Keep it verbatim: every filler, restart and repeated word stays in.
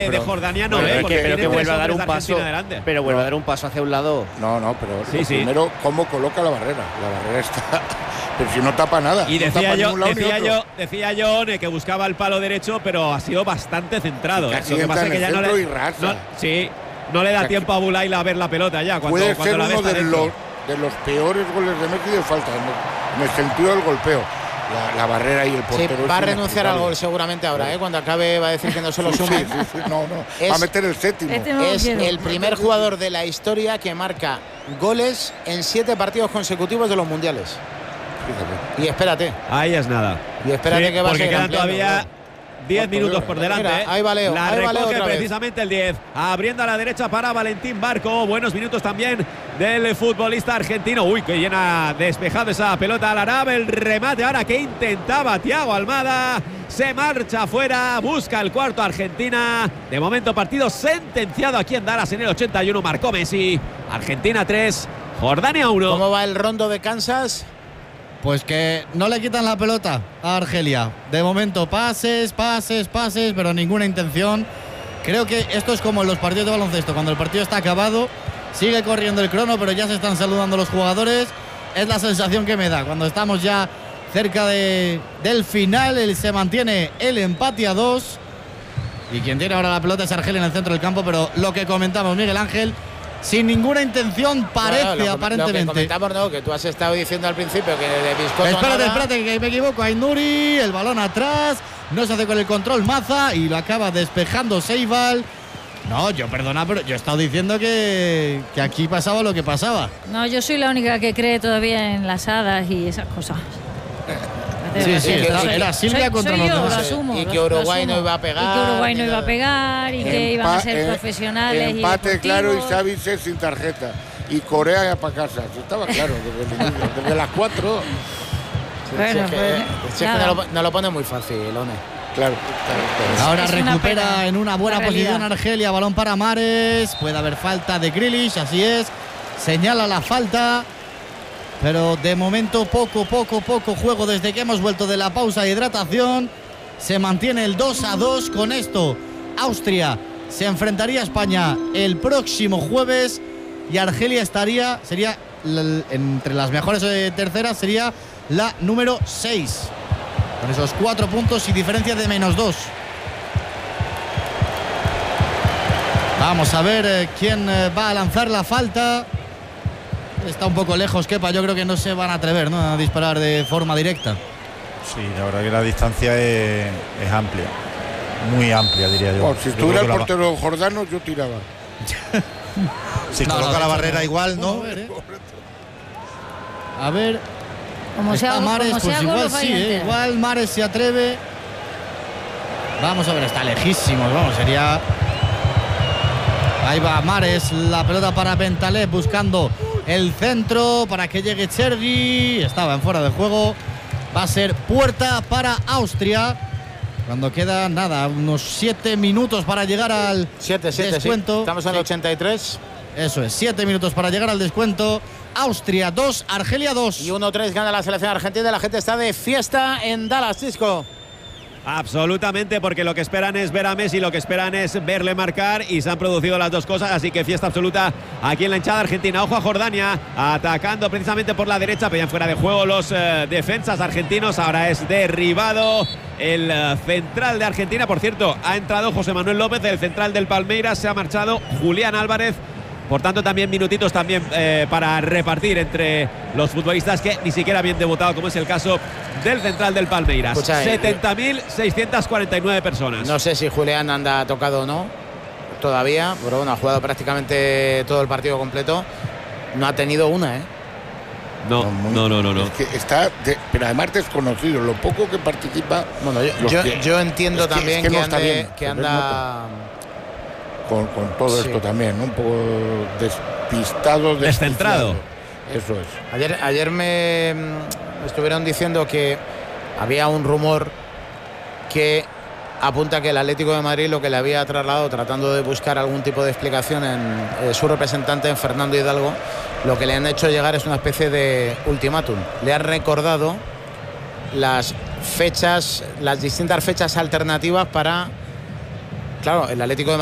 de Jordania no, bueno, ¿eh? pero Porque que, pero tiene que vuelva a tres dar un hombres de paso, Argentina delante. pero vuelva a dar un paso hacia un lado. No, no, pero Sí, lo sí. primero, cómo coloca la barrera. La barrera está, pero si no tapa nada. Y no decía tapa yo, ni un lado ni decía otro. yo, decía yo One, que buscaba el palo derecho, pero ha sido bastante centrado. Y casi Lo que entra pasa en es que el ya no centro le, y rasa. no, sí, no le da O sea, tiempo a Bulaila a ver la pelota ya cuando, Puede cuando ser la uno ve está de dentro. los, de los peores goles de Messi de falta, en el, en el sentido del golpeo. La, la barrera y el Sí, portero. va a es renunciar al inexplicable. gol seguramente ahora, ¿eh? Cuando acabe va a decir que no se lo Sí, sumen. sí, sí, no, no. Es- va a meter el séptimo. Este no lo Es quiero. el primer jugador de la historia que marca goles en siete partidos consecutivos de los mundiales. Fíjate. Y espérate, Ahí es nada. y espérate Sí, que va a porque seguir quedan ampliando, todavía claro. diez Cuarto minutos de por hora. delante. Mira, ¿eh? ahí va Leo, La ahí va Leo recoge otra vez. precisamente el diez, abriendo a la derecha para Valentín Barco. Buenos minutos también del futbolista argentino. Uy, que llena despejado esa pelota al árabe. El remate ahora que intentaba Thiago Almada. Se marcha afuera, busca el cuarto Argentina. De momento partido sentenciado aquí en Dallas en el ochenta y uno. Marcó Messi. Argentina tres, Jordania uno. ¿Cómo va el rondo de Kansas? Pues que no le quitan la pelota a Argelia. De momento pases, pases, pases, pero ninguna intención. Creo que esto es como en los partidos de baloncesto. Cuando el partido está acabado, sigue corriendo el crono, pero ya se están saludando los jugadores. Es la sensación que me da. Cuando estamos ya cerca de, del final, el, se mantiene el empate a dos. Y quien tiene ahora la pelota es Argelia en el centro del campo, pero lo que comentamos, Miguel Ángel, sin ninguna intención parece, Bueno, lo, que- aparentemente. Lo que comentamos, no, que tú has estado diciendo al principio que de Biscotto Espérate, nada. espérate, que me equivoco. Ainuri, el balón atrás, no se hace con el control Maza y lo acaba despejando Seibal. No, yo perdona, pero yo he estado diciendo que, que aquí pasaba lo que pasaba. No, yo soy la única que cree todavía en las hadas y esas cosas. Sí, sí, era- Soy- era Silvia soy- contra soy los yo, demás. lo asumo, Y lo- que lo Uruguay asumo. no iba a pegar, Y que Uruguay no ni iba a nada. pegar y que iban a Empa- ser eh, profesionales. Empate y claro y deportivos. Savic sin tarjeta. Y Corea ya para casa. Eso estaba claro desde, el inicio, desde las cuatro. Bueno, Si es que, pues, si es que nada. no, lo, no lo pone muy fácil, One. Claro, claro, claro. Ahora Es una recupera pena, en una buena la posición realidad. Argelia, balón para Mares, puede haber falta de Grealish, así es, señala la falta, pero de momento poco, poco, poco juego desde que hemos vuelto de la pausa de hidratación, se mantiene el dos a dos. Con esto Austria se enfrentaría a España el próximo jueves y Argelia estaría, sería l- entre las mejores eh, terceras, sería la número seis. Con esos cuatro puntos y diferencia de menos dos. Vamos a ver eh, quién eh, va a lanzar la falta. Está un poco lejos, Kepa. Yo creo que no se van a atrever, ¿no?, a disparar de forma directa. Sí, la verdad que la distancia es, es amplia. Muy amplia, diría yo. Bueno, si Yo estuviera el creo que la- portero jordano, yo tiraba. Si No, coloca no, la de barrera hecho, igual, Vamos ¿no? A ver, ¿eh? A ver, Como sea, está Mares, como pues sea gol, igual lo sí, vaya ¿eh? entera. Igual Mares se atreve. Vamos a ver, está lejísimo. Vamos, sería. Ahí va Mares, la pelota para Bentaleb buscando el centro para que llegue Chergi. Estaba en fuera de juego. Va a ser puerta para Austria. Cuando queda nada, unos siete minutos para llegar al siete siete, sí. descuento. Estamos en el ochenta y tres. Eso es, siete minutos para llegar al descuento. Austria dos, Argelia dos. Y uno tres gana la selección argentina. La gente está de fiesta en Dallas, Cisco. Absolutamente, porque lo que esperan es ver a Messi, lo que esperan es verle marcar y se han producido las dos cosas, así que fiesta absoluta aquí en la hinchada argentina. Ojo a Jordania, atacando precisamente por la derecha, pedían fuera de juego los eh, defensas argentinos, ahora es derribado el eh, central de Argentina. Por cierto, ha entrado José Manuel López, el central del Palmeiras, se ha marchado Julián Álvarez. Por tanto, también minutitos también eh, para repartir entre los futbolistas que ni siquiera habían debutado, como es el caso del central del Palmeiras. Escucha, eh, setenta mil seiscientas cuarenta y nueve personas. No sé si Julián anda tocado o no todavía, pero bueno, ha jugado prácticamente todo el partido completo. No ha tenido una, ¿eh? No, muy- no, no, no, no. Es que está, de- pero además desconocido. Lo poco que participa. Bueno, yo, los yo, que- yo entiendo es que- también es que que, no está ande- bien, que se le anda. Con, con todo Sí. esto también, ¿no? Un poco despistado, Descentrado. desquiciado. Eso es. Ayer, ayer me mm, estuvieron diciendo que había un rumor que apunta que el Atlético de Madrid lo que le había trasladado, tratando de buscar algún tipo de explicación en eh, su representante, en Fernando Hidalgo, lo que le han hecho llegar es una especie de ultimátum. Le han recordado las fechas, las distintas fechas alternativas para claro, el Atlético de